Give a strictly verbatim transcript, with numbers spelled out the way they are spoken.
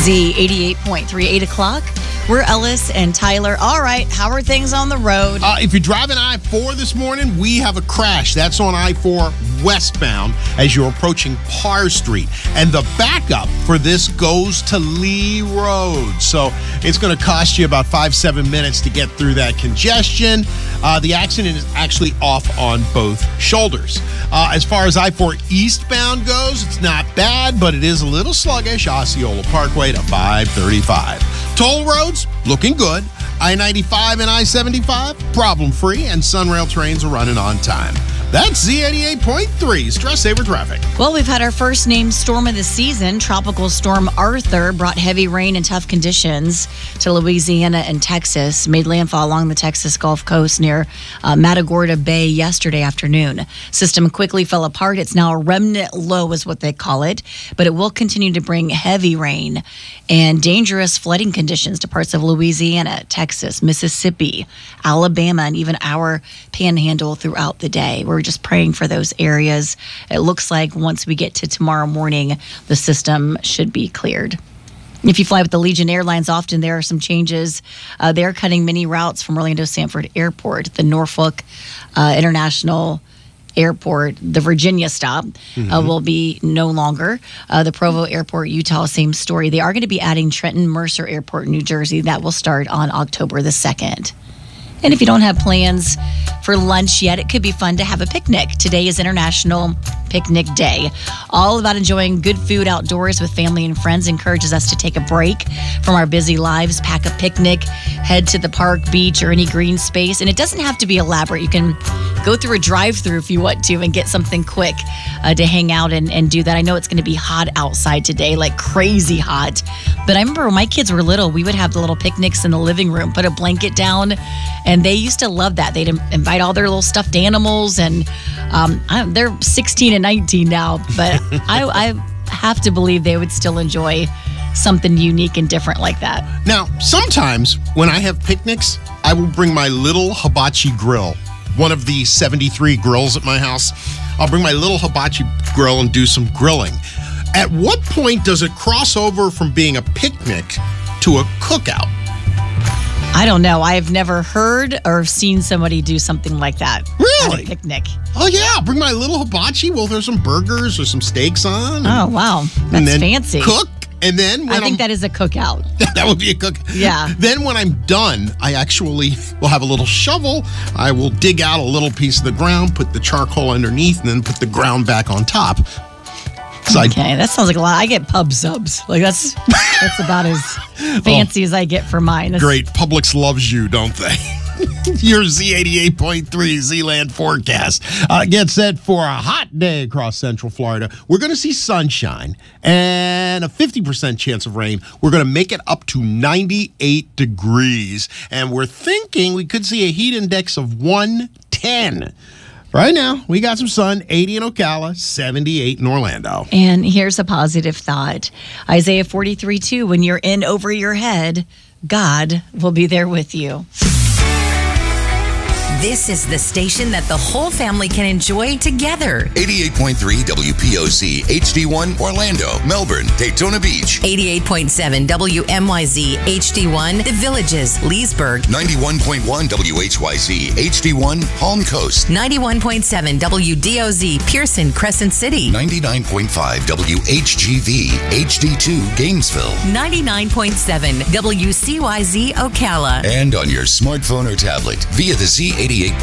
Z eighty-eight point three, eight o'clock. We're Ellis and Tyler. All right, how are things on the road? Uh, if you're driving I four this morning, we have a crash. That's on I four westbound as you're approaching Parr Street. And the backup for this goes to Lee Road. So it's going to cost you about five, seven minutes to get through that congestion. Uh, the accident is actually off on both shoulders. Uh, as far as I four eastbound goes, it's not bad, but it is a little sluggish. Osceola Parkway to five thirty-five. Toll roads, looking good. I ninety-five and I seventy-five, problem-free, and Sunrail trains are running on time. That's Z eighty-eight point three, Stress Saver Traffic. Well, we've had our first named storm of the season. Tropical Storm Arthur brought heavy rain and tough conditions to Louisiana and Texas. Made landfall along the Texas Gulf Coast near uh, Matagorda Bay yesterday afternoon. System quickly fell apart. It's now a remnant low is what they call it, but it will continue to bring heavy rain and dangerous flooding conditions to parts of Louisiana, Texas, Mississippi, Alabama, and even our panhandle throughout the day. We're just praying for those areas. It looks like once we get to tomorrow morning, the system should be cleared. If you fly with the Legion Airlines, often there are some changes. Uh, they're cutting many routes from Orlando Sanford Airport, the Norfolk uh, International Airport, the Virginia stop mm-hmm. uh, will be no longer. Uh, the Provo Airport, Utah, same story. They are going to be adding Trenton Mercer Airport in New Jersey. That will start on October the second. And if you don't have plans for lunch yet, it could be fun to have a picnic. Today is International Picnic Day. All about enjoying good food outdoors with family and friends. Encourages us to take a break from our busy lives, pack a picnic, head to the park, beach, or any green space. And it doesn't have to be elaborate. You can go through a drive-through if you want to and get something quick uh, to hang out and, and do that. I know it's going to be hot outside today, like crazy hot. But I remember when my kids were little, we would have the little picnics in the living room, put a blanket down, and they used to love that. They'd invite all their little stuffed animals, and um, I, they're sixteen and nineteen now, but I, I have to believe they would still enjoy something unique and different like that. Now, sometimes when I have picnics, I will bring my little hibachi grill, one of the seventy-three grills at my house. I'll bring my little hibachi grill and do some grilling. At what point does it cross over from being a picnic to a cookout? I don't know. I've never heard or seen somebody do something like that. Really? At a picnic. Oh, yeah. I'll bring my little hibachi. We'll throw some burgers or some steaks on. Oh, wow. That's and then fancy. Cook. And then when I think I'm, that is a cookout. That would be a cook. Yeah. Then when I'm done, I actually will have a little shovel. I will dig out a little piece of the ground, put the charcoal underneath, and then put the ground back on top. Okay, I, that sounds like a lot. I get pub subs. Like that's that's about as fancy oh, as I get for mine. That's, great. Publix loves you, don't they? Your Z eighty-eight point three Z-Land forecast. Uh, get set for a hot day across Central Florida. We're going to see sunshine and a fifty percent chance of rain. We're going to make it up to ninety-eight degrees. And we're thinking we could see a heat index of one ten. Right now, we got some sun, eighty in Ocala, seventy-eight in Orlando. And here's a positive thought. Isaiah forty-three two, when you're in over your head, God will be there with you. This is the station that the whole family can enjoy together. eighty-eight point three W P O C, H D one, Orlando, Melbourne, Daytona Beach. eighty-eight point seven W M Y Z, H D one, The Villages, Leesburg. ninety-one point one W H Y Z, H D one, Palm Coast. ninety-one point seven W D O Z, Pearson, Crescent City. ninety-nine point five W H G V, H D two, Gainesville. ninety-nine point seven W C Y Z, Ocala. And on your smartphone or tablet via the Z eighty-eight point